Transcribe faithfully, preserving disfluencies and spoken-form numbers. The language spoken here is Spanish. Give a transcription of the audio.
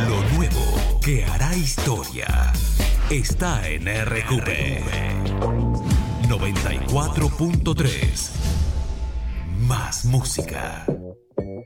Lo nuevo que hará historia está en R Q P noventa y cuatro punto tres. Más música.